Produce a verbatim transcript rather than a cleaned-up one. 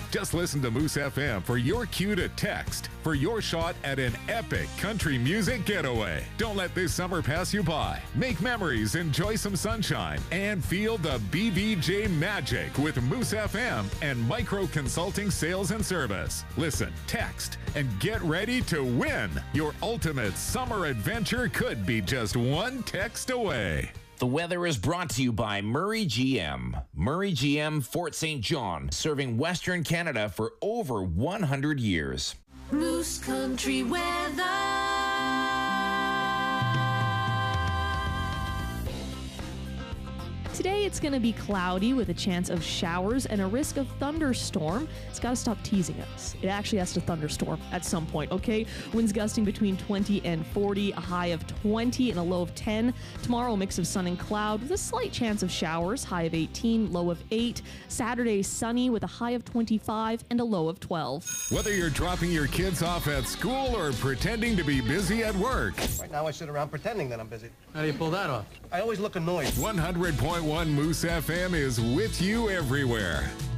Just listen to Moose F M for your cue to text for your shot at an epic country music getaway. Don't let this summer pass you by. Make memories, enjoy some sunshine, and feel the B B J magic with Moose F M and Micro Consulting Sales and Service. Listen, text, and get ready to win. Your ultimate summer adventure could be just one text away. The weather is brought to you by Murray G M. Murray G M, Fort Saint John, serving Western Canada for over one hundred years. Moose Country weather. Today it's going to be cloudy with a chance of showers and a risk of thunderstorm. It's got to stop teasing us. It actually has to thunderstorm at some point, okay? Winds gusting between twenty and forty, a high of twenty and a low of ten. Tomorrow, a mix of sun and cloud with a slight chance of showers, high of eighteen, low of eight. Saturday, sunny with a high of twenty-five and a low of twelve. Whether you're dropping your kids off at school or pretending to be busy at work. Right now I sit around pretending that I'm busy. How do you pull that off? I always look annoyed. one hundred point one Moose F M is with you everywhere.